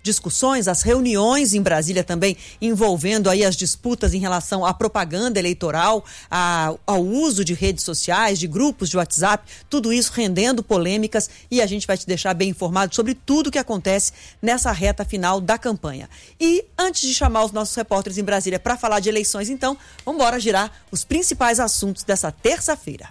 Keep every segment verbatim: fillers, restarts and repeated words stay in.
discussões, as reuniões em Brasília também envolvendo aí as disputas em relação à propaganda eleitoral, a, ao uso de redes sociais, de grupos de WhatsApp, tudo isso rendendo polêmicas, e a gente vai te deixar bem informado sobre tudo o que acontece nessa reta final da campanha. E antes de chamar os nossos repórteres em Brasília para falar de eleições, então, vamos embora girar os principais assuntos dessa terça-feira.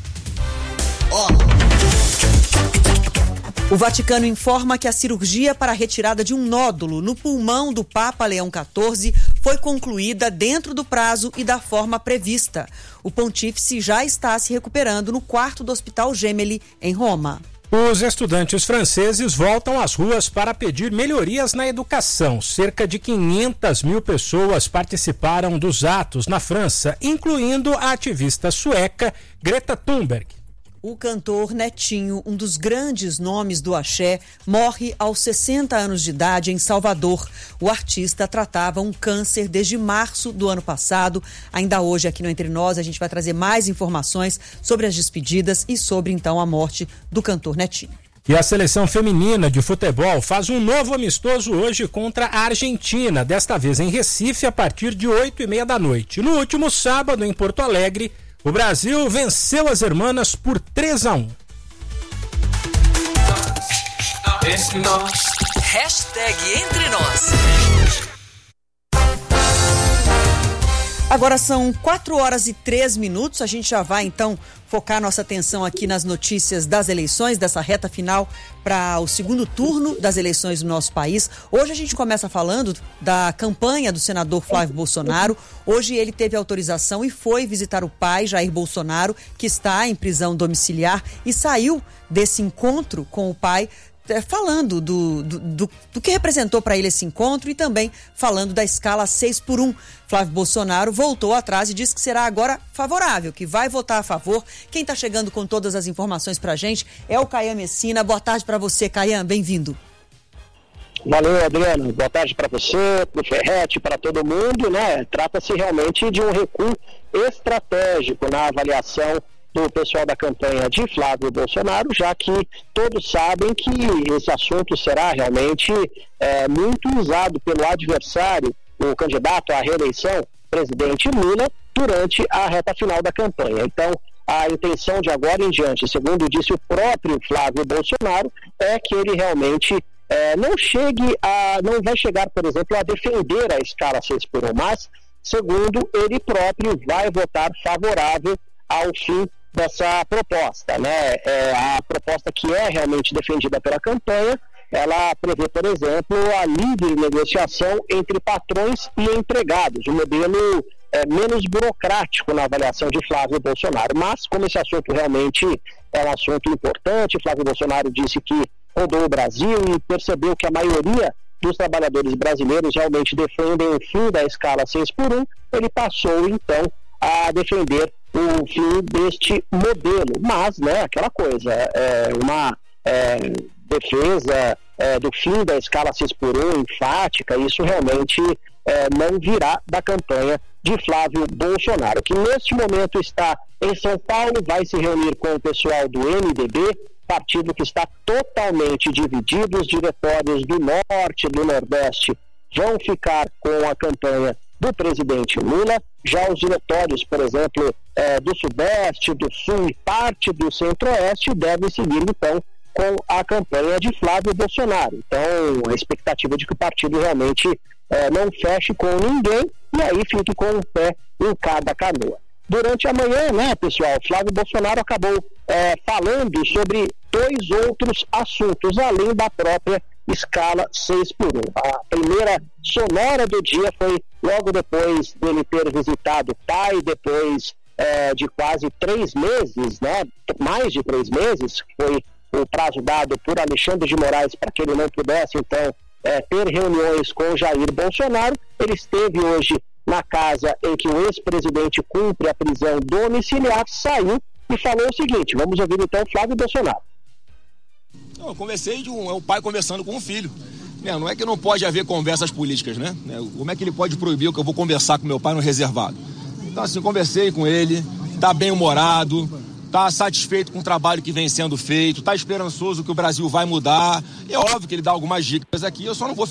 O Vaticano informa que a cirurgia para a retirada de um nódulo no pulmão do Papa Leão quatorze foi concluída dentro do prazo e da forma prevista. O pontífice já está se recuperando no quarto do Hospital Gemelli, em Roma. Os estudantes franceses voltam às ruas para pedir melhorias na educação. Cerca de quinhentas mil pessoas participaram dos atos na França, incluindo a ativista sueca Greta Thunberg. O cantor Netinho, um dos grandes nomes do axé, morre aos sessenta anos de idade em Salvador. O artista tratava um câncer desde março do ano passado. Ainda hoje, aqui no Entre Nós, a gente vai trazer mais informações sobre as despedidas e sobre, então, a morte do cantor Netinho. E a seleção feminina de futebol faz um novo amistoso hoje contra a Argentina, desta vez em Recife, a partir de oito e meia da noite. No último sábado, em Porto Alegre, o Brasil venceu as hermanas por três a um. Hashtag Entre Nós. Agora são quatro horas e três minutos. A gente já vai, então, focar nossa atenção aqui nas notícias das eleições, dessa reta final para o segundo turno das eleições do nosso país. Hoje a gente começa falando da campanha do senador Flávio Bolsonaro. Hoje ele teve autorização e foi visitar o pai, Jair Bolsonaro, que está em prisão domiciliar, e saiu desse encontro com o pai falando do, do, do, do que representou para ele esse encontro e também falando da escala seis por um. Flávio Bolsonaro voltou atrás e disse que será agora favorável, que vai votar a favor. Quem está chegando com todas as informações para a gente é o Caian Messina. Boa tarde para você, Caian, bem-vindo. Valeu, Adriano. Boa tarde para você, para o Ferretti, para todo mundo, né? Trata-se realmente de um recuo estratégico na avaliação do pessoal da campanha de Flávio Bolsonaro, já que todos sabem que esse assunto será realmente é, muito usado pelo adversário, o candidato à reeleição, presidente Lula, durante a reta final da campanha. Então, a intenção de agora em diante, segundo disse o próprio Flávio Bolsonaro, é que ele realmente é, não chegue a, não vai chegar, por exemplo, a defender a escala seis por um, mas, segundo ele próprio, vai votar favorável ao fim dessa proposta, né? É, a proposta que é realmente defendida pela campanha, ela prevê, por exemplo, a livre negociação entre patrões e empregados, um modelo é, menos burocrático na avaliação de Flávio Bolsonaro. Mas, como esse assunto realmente é um assunto importante, Flávio Bolsonaro disse que rodou o Brasil e percebeu que a maioria dos trabalhadores brasileiros realmente defendem o fim da escala seis por um, ele passou, então, a defender o fim deste modelo, mas, né, aquela coisa, é uma é, defesa é, do fim da escala seis por um enfática, isso realmente é, não virá da campanha de Flávio Bolsonaro, que neste momento está em São Paulo, vai se reunir com o pessoal do M D B, partido que está totalmente dividido. Os diretórios do Norte e do Nordeste vão ficar com a campanha do presidente Lula. Já os diretórios, por exemplo, é, do Sudeste, do Sul e parte do Centro-Oeste devem seguir, então, com a campanha de Flávio Bolsonaro. Então, a expectativa de que o partido realmente é, não feche com ninguém e aí fique com um pé em cada canoa. Durante a manhã, né, pessoal, Flávio Bolsonaro acabou é, falando sobre dois outros assuntos, além da própria escala seis por um. A primeira sonora do dia foi logo depois dele ter visitado o pai, depois é, de quase três meses, né, mais de três meses, foi o prazo dado por Alexandre de Moraes para que ele não pudesse, então, é, ter reuniões com Jair Bolsonaro. Ele esteve hoje na casa em que o ex-presidente cumpre a prisão domiciliar, saiu e falou o seguinte, vamos ouvir então Flávio Bolsonaro. Eu conversei de um, é o pai conversando com o filho. Né? Não é que não pode haver conversas políticas, né? Como é que ele pode proibir que eu vou conversar com meu pai no reservado? Então, assim, conversei com ele, tá bem humorado, tá satisfeito com o trabalho que vem sendo feito, tá esperançoso que o Brasil vai mudar. É óbvio que ele dá algumas dicas aqui, eu só não vou